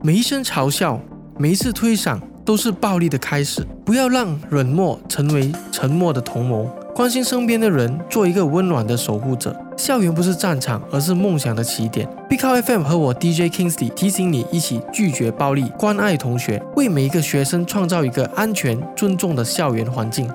每一声嘲笑，每一次推搡都是暴力的开始。不要让冷漠成为沉默的同谋，关心身边的人，做一个温暖的守护者。校园不是战场，而是梦想的起点。Big Cow FM 和我 DJ Kingsley 提醒你一起拒绝暴力，关爱同学，为每一个学生创造一个安全、尊重的校园环境。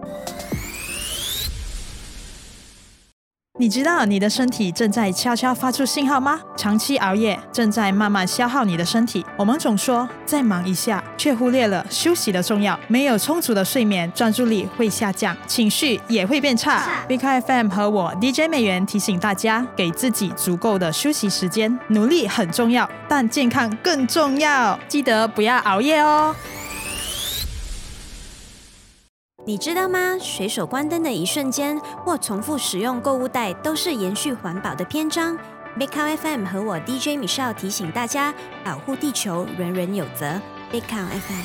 你知道你的身体正在悄悄发出信号吗？长期熬夜正在慢慢消耗你的身体。我们总说再忙一下，却忽略了休息的重要。没有充足的睡眠，专注力会下降，情绪也会变差。Big FM 和我 DJ 美元提醒大家，给自己足够的休息时间。努力很重要，但健康更重要，记得不要熬夜哦。 你知道吗？随手关灯的一瞬间，或重复使用购物袋，都是延续环保的篇章。Big Cow FM 和我 DJ Michelle 提醒大家，保护地球，人人有责。Big Cow FM。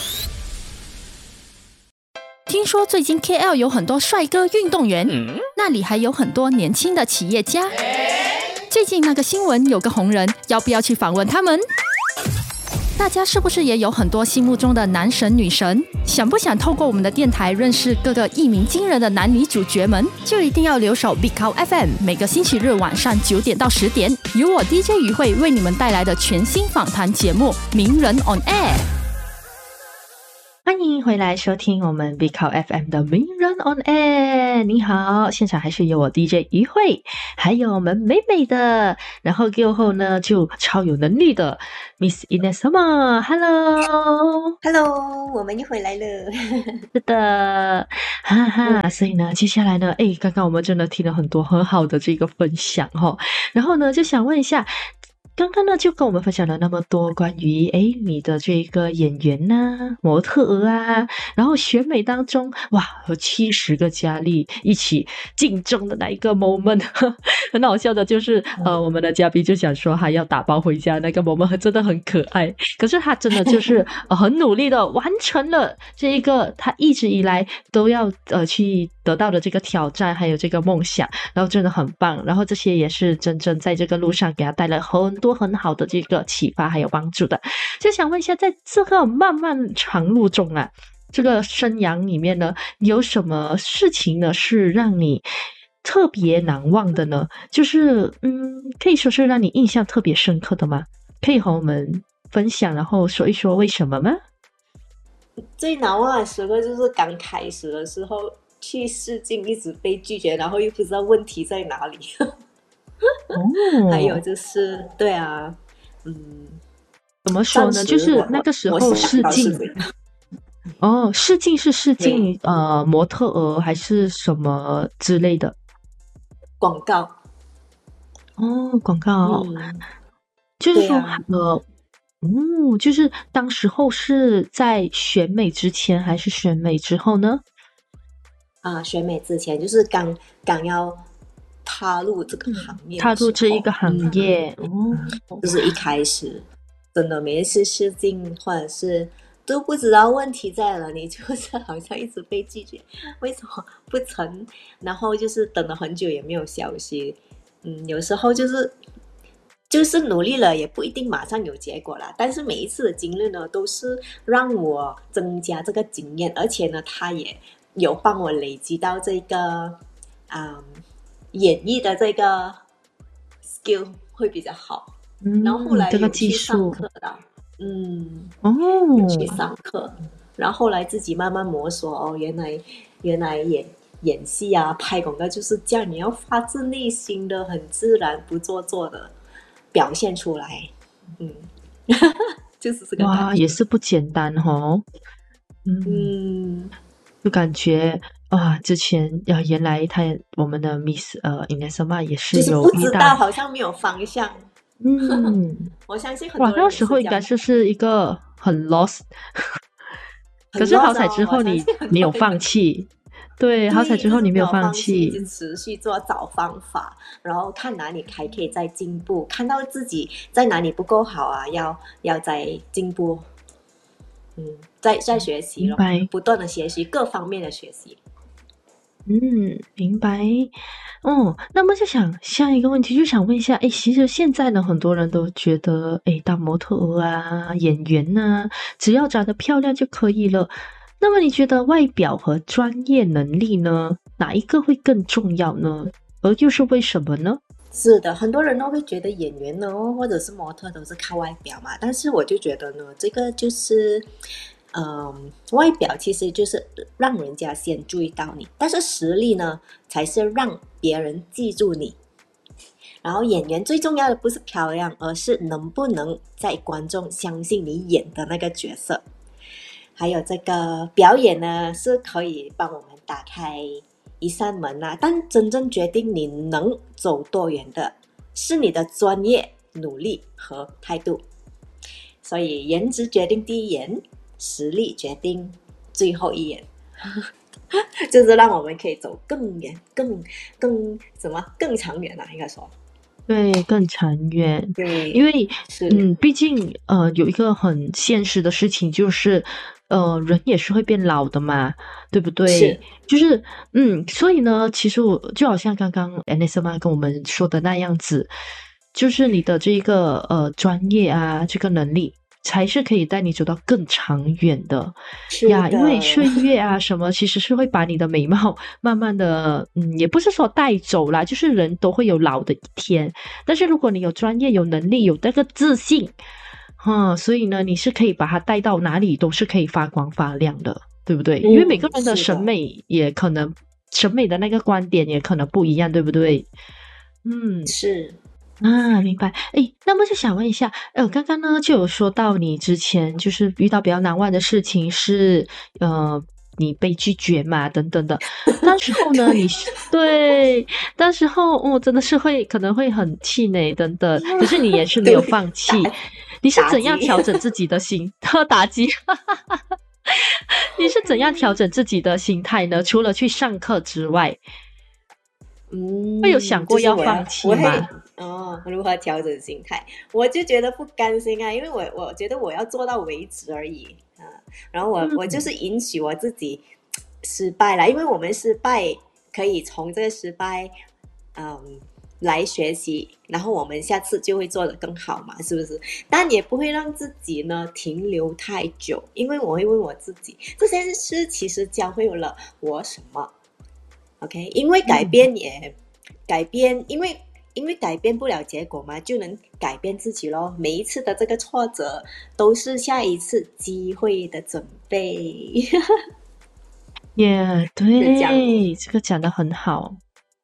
听说最近 KL 有很多帅哥运动员，那里还有很多年轻的企业家。最近那个新闻有个红人，要不要去访问他们？大家是不是也有很多心目中的男神女神？想不想透过我们的电台认识各个一鸣惊人的男女主角们？就一定要留守 Big Cow FM， 每个星期日晚上9点到10点，由我 DJ 于慧为你们带来的全新访谈节目《名人 on Air》。 欢迎回来收听我们 Big Cow FM 的名人 on air。 你好，现场还是有我 DJ 于慧，还有我们美美的，然后过后呢就超有能力的 Miss Inesama。 Hello， 我们又回来了。 是的，哈哈。所以呢接下来呢刚刚我们真的听了很多很好的这个分享然后呢就想问一下，刚刚呢就跟我们分享了那么多关于你的这个演员啊、模特儿啊，然后选美当中哇有70个佳丽一起竞争的那一个 moment 很好笑的就是我们的嘉宾就想说他要打包回家，那个 moment 真的很可爱，可是他真的就是很努力的完成了这一个他一直以来都要去得到的这个挑战还有这个梦想，然后真的很棒，然后这些也是真正在这个路上给他带来很多很好的这个启发还有帮助的。就想问一下，在这个漫漫长路中啊，这个生涯里面呢，有什么事情呢是让你特别难忘的呢？就是可以说是让你印象特别深刻的吗？可以和我们分享，然后说一说为什么吗？ 最难忘的时刻就是刚开始的时候去试镜一直被拒绝，然后又不知道问题在哪里还有就是对啊怎么说呢，就是那个时候试镜试镜是试镜模特儿还是什么之类的？ 广告广告就是说就是当时候是在选美之前还是选美之后呢？ 选美之前，就是刚要踏入这个行业， 踏入这一个行业就是一开始真的每一次试镜或者是都不知道问题在哪里，就是好像一直被拒绝，为什么不成？然后就是等了很久也没有消息。有时候就是努力了也不一定马上有结果啦，但是每一次的经历呢都是让我增加这个经验，而且呢它也有帮我累积到这个演绎的这个 skill 会比较好。然后后来有去上课的有去上课，然后后来自己慢慢摸索原来演戏啊拍广告就是这样，你要发自内心的很自然不做作的表现出来就是这个哇也是不简单就感觉之前原来我们的 Miss Inesama 也是有就是不知道好像没有方向我相信很多人那时候应该是一个很 lost 可是好彩之后你没有放弃对，好彩之后你没有放弃， 一直持续做找方法，然后看哪里还可以再进步，看到自己在哪里不够好啊，要再进步再学习了，不断的学习各方面的学习。 明白。那么就想下一个问题，就想问一下，其实现在呢，很多人都觉得，当模特儿啊、演员啊，只要长得漂亮就可以了。那么你觉得外表和专业能力呢，哪一个会更重要呢？而又是为什么呢？ 是的，很多人都会觉得演员呢，或者是模特都是靠外表嘛，但是我就觉得呢，这个就是，外表其实就是让人家先注意到你，但是实力呢，才是让别人记住你。然后演员最重要的不是漂亮，而是能不能在观众相信你演的那个角色。还有这个表演呢，是可以帮我们打开一扇门啊，但真正决定你能走多远的是你的专业、努力和态度。所以颜值决定第一眼，实力决定最后一眼。就是让我们可以走更远、更长远啊，应该说。 对，更长远。 对， 因为是毕竟有一个很现实的事情，就是人也是会变老的嘛，对不对？ 是， 就是所以呢，其实我就好像刚刚 Anissa 妈跟我们说的那样子，就是你的这个专业啊，这个能力才是可以带你走到更长远的呀。因为岁月啊什么，其实是会把你的美貌慢慢的，也不是说带走啦，就是人都会有老的一天。但是如果你有专业、有能力、有那个自信，所以呢，你是可以把它带到哪里都是可以发光发亮的，对不对？因为每个人的审美也可能，审美的那个观点也可能不一样，对不对？ 是。 明白。那么就想问一下，刚刚呢就有说到你之前就是遇到比较难忘的事情是，你被拒绝嘛，等等的。那时候呢，对，那时候真的是可能会很气馁等等，可是你也是没有放弃。你是怎样调整自己的心打击？你是怎样调整自己的心态呢？除了去上课之外，会有想过要放弃吗？ 如何调整心态？我就觉得不甘心啊，因为我觉得我要做到为止而已啊。然后我就是允许我自己失败了，因为我们失败可以从这个失败来学习，然后我们下次就会做得更好嘛，是不是？但也不会让自己呢停留太久，因为我会问我自己，这件事其实教会了我什么 ？OK， 因为改变因为改变不了结果嘛，就能改变自己咯。每一次的这个挫折都是下一次机会的准备。 对，这个讲得很好。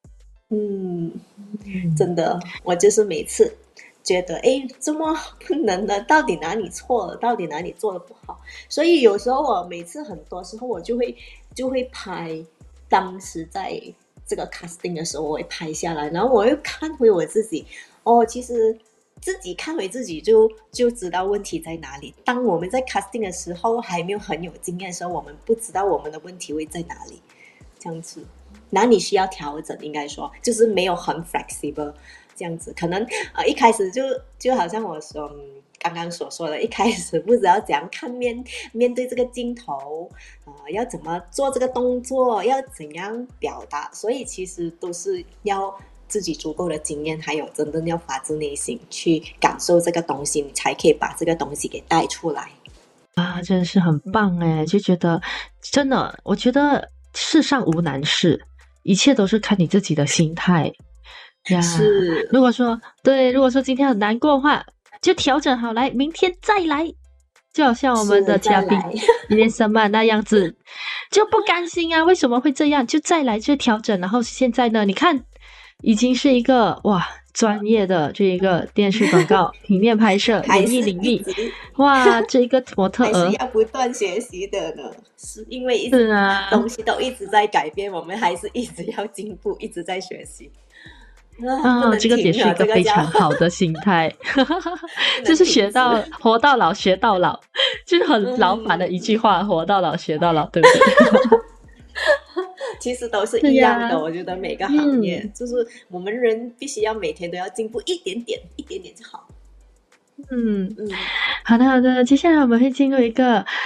真的，我就是每次觉得怎么不能呢？到底哪里错了？到底哪里做得不好？所以有时候每次很多时候我就会拍当时在这个 casting 的时候，我会拍下来，然后我又看回我自己。其实自己看回自己就知道问题在哪里。当我们在 casting 的时候还没有很有经验的时候，我们不知道我们的问题会在哪里，这样子。哪里需要调整，应该说就是没有很 flexible 这样子。可能一开始就好像我说刚刚所说的，一开始不知道怎样面对这个镜头，要怎么做这个动作，要怎样表达，所以其实都是要自己足够的经验，还有真正要发自内心去感受这个东西，你才可以把这个东西给带出来啊！真的是很棒诶，就觉得真的，我觉得世上无难事，一切都是看你自己的心态呀。 是， 如果说今天很难过的话，就调整好来，明天再来。就好像我们的嘉宾Anissa妈那样子，就不甘心啊！为什么会这样？就再来，就调整。然后现在呢，你看，已经是一个专业的这一个电视广告平面拍摄演艺领域，这个模特儿还是要不断学习的呢。是因为东西都一直在改变，我们还是一直要进步，一直在学习。 这个也是一个非常好的心态。就是活到老学到老，就是很老板的一句话，活到老学到老，对不对？ 其实都是一样的，我觉得每个行业就是我们人必须要每天都要进步一点点就好。 好的，接下来我们会进入一个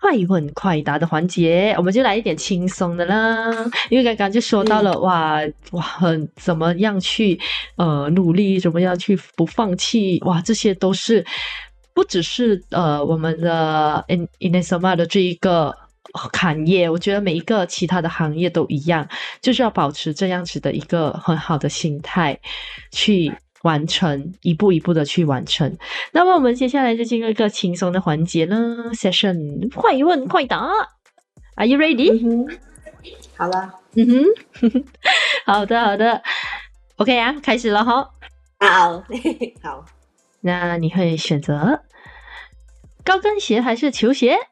快问快答的环节，我们就来一点轻松的啦。因为刚刚就说到了，怎么样去努力，怎么样去不放弃，哇，这些都是不只是我们的 Inesoma 的这一个行业，我觉得每一个其他的行业都一样，就是要保持这样子的一个很好的心态去完成，一步一步的去完成。那么我们接下来就进入一个轻松的环节呢 ，session 快问快答 ，Are you ready？ 好了， 好的 ，OK 啊，开始了哈。 好， 那你会选择高跟鞋还是球鞋？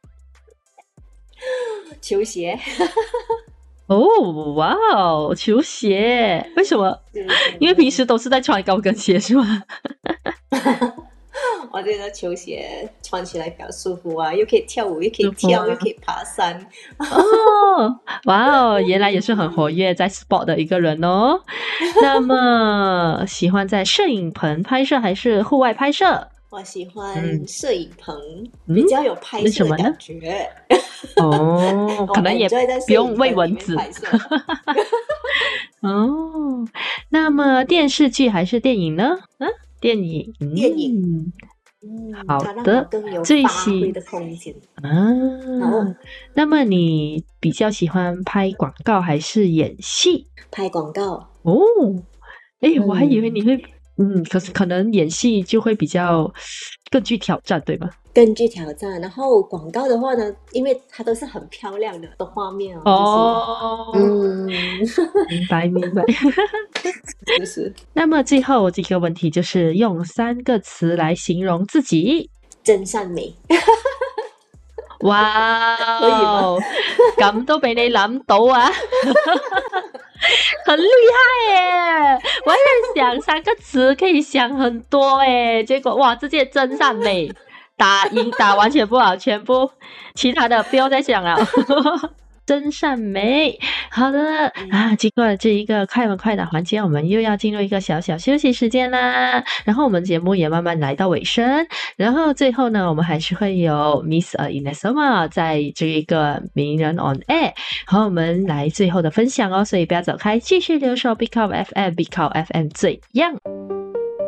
球鞋。 哦，哇哦，球鞋，为什么？因为平时都是在穿高跟鞋是吗？ 我觉得球鞋穿起来比较舒服啊，又可以跳舞，又可以跳，又可以爬山。 哦，哇哦，原来也是很活跃在 sport 的一个人哦。那么喜欢在摄影棚拍摄还是户外拍摄？ 我喜欢摄影棚，比较有拍摄的感觉。 哦，可能也不用喂蚊子。哦，那么电视剧还是电影呢？电影。好的，最喜的空间那么你比较喜欢拍广告还是演戏？ 拍广告哦，我还以为你会可能演戏就会比较更具挑战，对吧？ 更具挑战。然后广告的话呢，因为它都是很漂亮的画面明白。 就是那么最后这个问题就是用3个词来形容自己。 真善美。 哇哦，咁都俾你諗到啊！很厉害耶！我在想3个词可以想很多耶，结果哇，直接真善美，打完全不好，全部其他的不要再想了。真善美，好的经过了这一个快问快答环节，我们又要进入一个小小休息时间啦。然后我们节目也慢慢来到尾声，然后最后呢，我们还是会有 Miss Inesoma 在这一个名人 on air 和我们来最后的分享哦，所以不要走开，继续留守 Big Up FM， Big Up FM 最样。